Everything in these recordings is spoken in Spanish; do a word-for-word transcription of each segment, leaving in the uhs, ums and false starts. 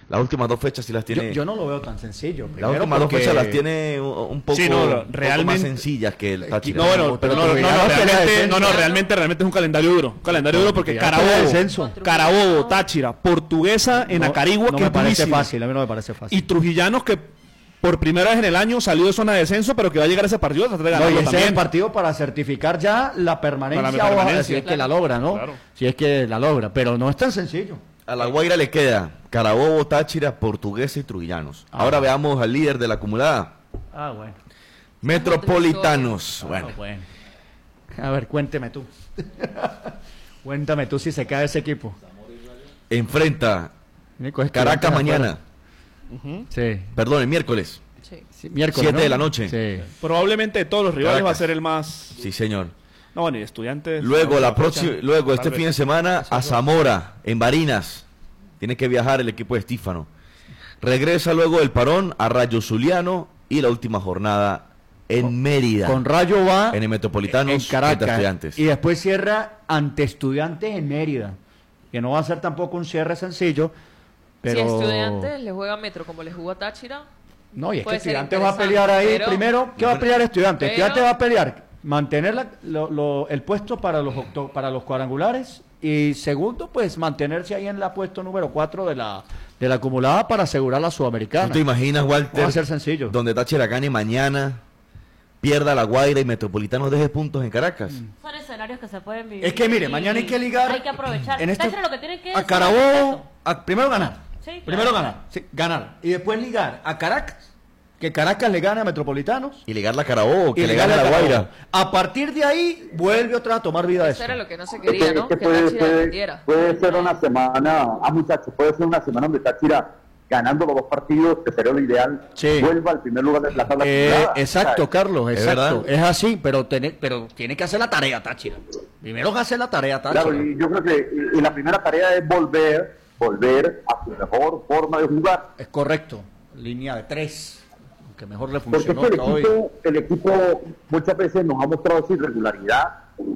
Las últimas dos fechas sí las tiene. Yo, yo no lo veo tan sencillo. Las últimas porque... dos fechas las tiene un, un poco, sí, no, un realmente, poco más sencillas que el Táchira. No, bueno, pero no, no, no, no, realmente, no, no, realmente, realmente es un calendario duro. Un calendario duro porque Carabobo, Carabobo, Táchira, Portuguesa en no, Acarigua, no que me es parece durísimo. fácil, a mí no me parece fácil. Y Trujillanos, que por primera vez en el año salió de zona de descenso, pero que va a llegar a ese partido. A no, y ese es el partido para certificar ya la permanencia, la permanencia. O, si es claro. que la logra, ¿no? Claro. Si es que la logra, pero no es tan sencillo. A La Guaira le queda Carabobo, Táchira, Portuguesa y Trujillanos. Ah, Ahora bueno. veamos al líder de la acumulada. Ah, bueno. Metropolitanos. Bueno. Ah, bueno. A ver, cuénteme tú. Cuéntame tú si se cae ese equipo. Enfrenta Caracas mañana. Uh-huh. Sí. Perdón, el miércoles. Sí. Sí, miércoles, siete ¿no? de la noche. Sí. Probablemente de todos los rivales Caracas. va a ser el más... Sí, señor. No, bueno, y Estudiantes... Luego, la próxima, luego este fin de semana, a Zamora, en Barinas. Tiene que viajar el equipo de Estífano. Regresa luego el parón a Rayo Zuliano y la última jornada en con, Mérida. Con Rayo va en el Metropolitanos en Caracas. Estudiantes. Y después cierra ante Estudiantes en Mérida. Que no va a ser tampoco un cierre sencillo. Pero... Si Estudiantes le juega Metro como le jugó a Táchira. No, y es que Estudiantes va a pelear ahí. Pero... Primero, ¿qué va a pelear Estudiantes? Pero... Estudiantes va a pelear mantener la, lo, lo, el puesto para los octo, para los cuadrangulares y segundo, pues mantenerse ahí en la puesto número cuatro de la de la acumulada para asegurar la Sudamericana. ¿Tú te imaginas, Walter? Va a ser sencillo. Donde Táchira gane mañana, pierda La Guaira y Metropolitanos deje puntos en Caracas. Mm. Son escenarios que se pueden vivir. Es que mire, mañana hay que ligar. Hay que aprovechar. En este, lo que tienen que a Carabobo, a, primero ganar. Sí, claro. Primero ganar, sí, ganar. Y después ligar a Caracas. Que Caracas le gane a Metropolitanos. Y ligarle a Carabobo, que y le gane a La Guaira. A partir de ahí, vuelve otra vez a tomar vida de eso. Eso era lo que no se quería, ¿no? Que, que puede, Táchira puede, aprendiera. puede ser una semana, ah muchachos, puede ser una semana donde Táchira, ganando los dos partidos, que sería lo ideal, sí. vuelva al primer lugar de la tabla. Eh, exacto, ¿sabes? Carlos, exacto. ¿Es, es así, pero, tiene, pero tiene que hacer la tarea, Táchira. Primero que hacer la tarea, Táchira. Claro, y yo creo que y, y la primera tarea es volver, volver a su mejor forma de jugar. Es correcto, línea de tres. Que mejor le funcionó. Porque el equipo, el equipo muchas veces nos ha mostrado esa irregularidad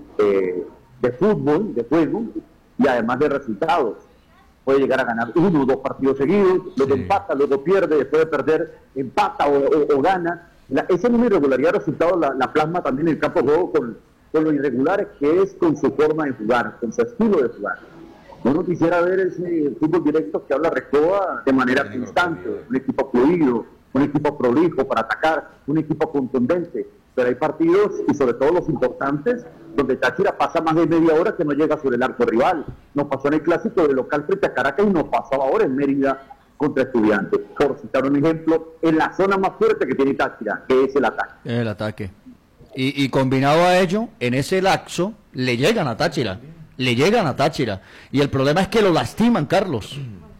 eh, de fútbol, de juego y además de resultados. Puede llegar a ganar uno o dos partidos seguidos, luego sí. empata, luego pierde, después de perder empata o, o, o gana. La, esa misma irregularidad de resultados la, la plasma también en el campo de juego con, con lo irregulares que es con su forma de jugar, con su estilo de jugar. Uno quisiera ver ese fútbol directo que habla Recoba de manera sí, constante, un equipo fluido, un equipo prolijo para atacar, un equipo contundente, pero hay partidos, y sobre todo los importantes, donde Táchira pasa más de media hora que no llega sobre el arco rival. Nos pasó en el clásico de local frente a Caracas y nos pasó ahora en Mérida contra Estudiantes. Por citar un ejemplo, en la zona más fuerte que tiene Táchira, que es el ataque. El ataque. Y, y combinado a ello, en ese lapso, le llegan a Táchira. Le llegan a Táchira. Y el problema es que lo lastiman, Carlos.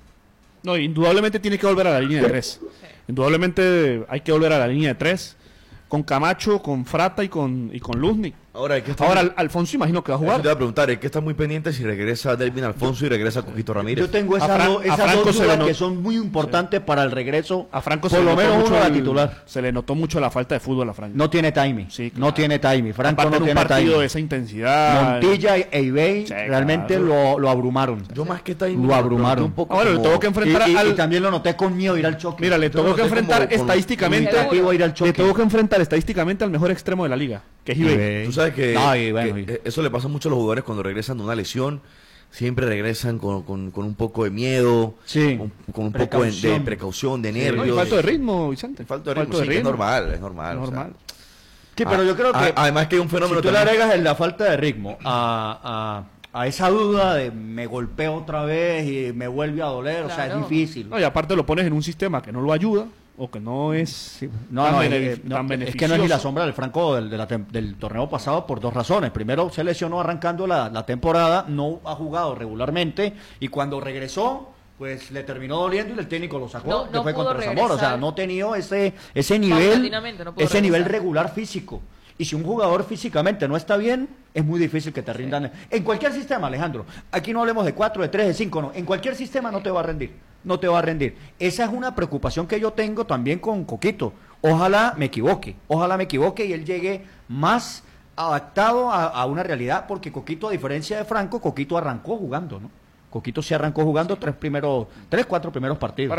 No, indudablemente tiene que volver a la línea de tres. Indudablemente hay que volver a la línea de tres. Con Camacho, con Frata y con, y con Luznik. Ahora, hay que estar Ahora muy... Alfonso imagino que va a jugar. Eso te voy a preguntar, hay que estar muy pendiente si regresa Delvin Alfonso y regresa Coquito Ramírez. Yo tengo esas, do, esas dos dudas no... que son muy importantes sí. para el regreso. A Franco por se lo menos uno el, a titular. Se le notó mucho la falta de fútbol a Franco. No tiene timing. Sí, claro. No tiene timing. Franco Aparte no en un tiene partido timing. de esa intensidad. Montilla e Ibey sí, realmente claro. lo, lo abrumaron. Yo más que timing lo abrumaron. Un poco ah, bueno, como... le tuvo que enfrentar y, y, al... y también lo noté con miedo ir al choque. Mira, le tuvo que enfrentar como, estadísticamente. Ir al choque. Le tuvo que enfrentar estadísticamente al mejor extremo de la liga, que es Ibey. Tú sabes que, no, y bueno, que eso le pasa mucho a los jugadores cuando regresan de una lesión. Siempre regresan con, con, con un poco de miedo, sí. con, con un poco de, de precaución, de nervios. Sí, no, y falta de ritmo, Vicente. Falta de ritmo, falta de sí, ritmo. Es normal, es normal. Es normal. O sea, sí, pero yo creo que... A, además que hay un fenómeno... Si tú también... le agregas la falta de ritmo a... a a esa duda de me golpeo otra vez y me vuelve a doler, claro. O sea, es difícil. No, y aparte lo pones en un sistema que no lo ayuda o que no es sí. no, tan, no, bene es, no, tan beneficioso. Es que no es ni la sombra del Franco del, de la del torneo pasado por dos razones. Primero, se lesionó arrancando la, la temporada, no ha jugado regularmente y cuando regresó, pues le terminó doliendo y el técnico lo sacó, no, que no fue contra regresar. Zamora. O sea, no ha tenido ese, ese nivel, no ese regresar. nivel regular físico. Y si un jugador físicamente no está bien, es muy difícil que te rindan. Sí. En cualquier sistema, Alejandro. Aquí no hablemos de cuatro, de tres, de cinco, no. En cualquier sistema no te va a rendir. No te va a rendir. Esa es una preocupación que yo tengo también con Coquito. Ojalá me equivoque. Ojalá me equivoque y él llegue más adaptado a, a una realidad. Porque Coquito, a diferencia de Franco, Coquito arrancó jugando, ¿no? Coquito se arrancó jugando tres primeros, tres, cuatro primeros partidos.